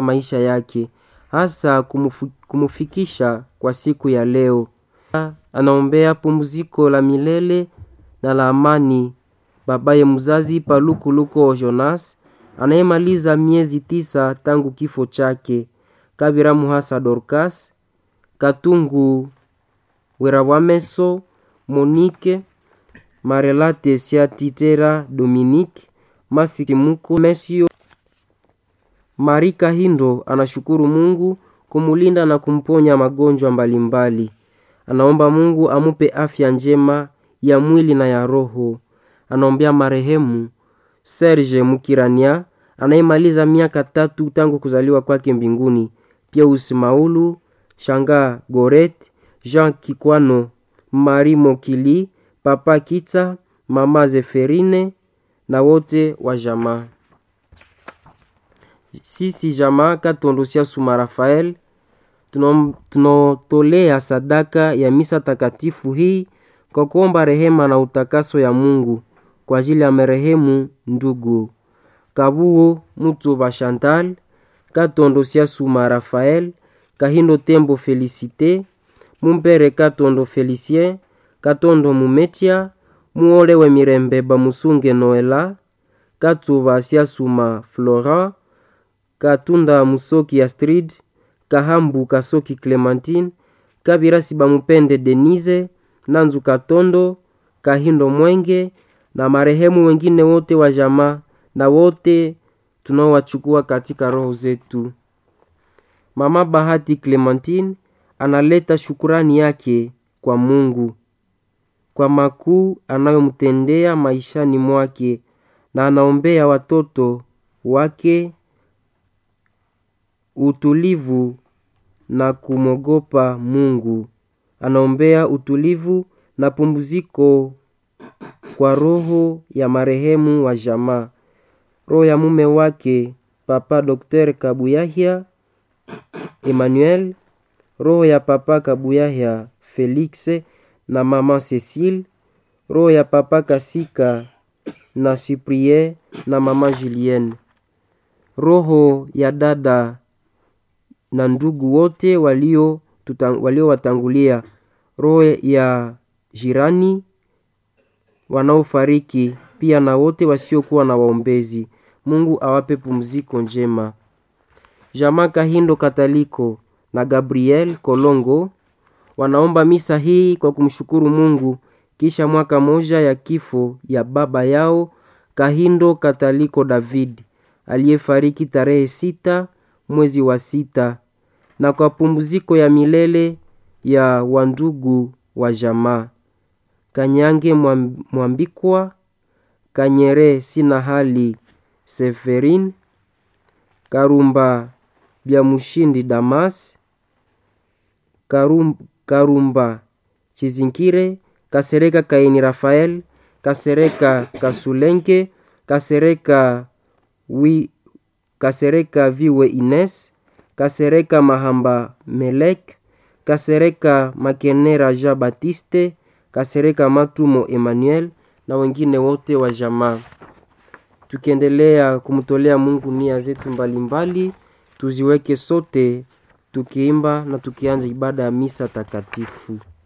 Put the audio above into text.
maisha yake, hasa kumufikisha kwa siku ya leo. Anaombea pumziko la milele na la amani babaye mzazi Paluku Jonas anayemaliza miezi 9 tangu kifo chake, Kabira Muhasa Dorcas, Katungu Werawameso Monique, Marelate Siatitera Dominique, Masiki Muko Mesio. Marika Hindo anashukuru Mungu kumulinda na kumponya magonjwa mbalimbali. Anaomba Mungu amupe afya njema ya mwili na ya roho. Anaombea marehemu Serge Mukirania anayemaliza miaka 3 tangu kuzaliwa kwake mbinguni. Pia Usimaulu, Shanga Goret, Jean Kikwano, Marimo Kili, Papa Kita, Mama Zeferine na wote wa jamaa. Sisi jamaa Katondo Siasuma Rafael tunotolea sadaka ya misa takatifu hii kwa kuomba rehema na utakaso ya Mungu kwa ajili ya marehemu ndugu Kabuo Mutuba Chantal, Katondo Siasuma Rafael, Kahindo Tembo Felicite, Mumbere Katondo Felicien, Katondo Mumetia, Muole we Mirembe Bamusunge Noela, Katuba Siasuma Flora, Katunda Musoki Astrid, Kahambu Kasoki Clementine, Kabirasi Bamupende Denise, Nanzu Katondo, Kahindo Mwenge na marehemu wengine wote wa jamaa na wote tunaowachukua katika roho zetu. Mama Bahati Clementine analeta shukurani yake kwa Mungu kwa makuu anayomtendea maishani mwake, na anaombea watoto wake utulivu na kumogopa Mungu. Anaombea utulivu na pumziko kwa roho ya marehemu wa jamaa, roho ya mume wake Papa Dr. Kabuyahia Emmanuel, roho ya Papa Kabuyahia Felix na Mama Cecile, roho ya Papa Kasika na Cyprien na Mama Julienne, roho ya dada na ndugu wote walio watangulia, roho ya jirani wanaofariki, pia na wote wasiokuwa na waombezi. Mungu awape pumziko njema. Jamaa Kahindo Kataliko na Gabriel Kolongo wanaomba misa hii kwa kumshukuru Mungu kisha mwaka moja ya kifo ya baba yao Kahindo Kataliko David aliyefariki tarehe 6 mwezi wa 6, na kwa pumziko ya milele ya wandugu wa jamaa Kanyange Mwambikwa, Kanyere Sinahali Seferin, Karumba Byamushindi Damas, Karumba Chizinkire, Kasereka Kaini Rafael, Kasereka Kasulenke, Kasereka Viwe Ines, Kasereka Mahamba Melek, Kasereka Makenera Jean Baptiste, Kasereka Matumo Emmanuel na wengine wote wa jamaa. Tukiendelea kumtolea Mungu nia zetu mbalimbali, tuziweke sote tukiimba na tukianza ibada ya misa takatifu.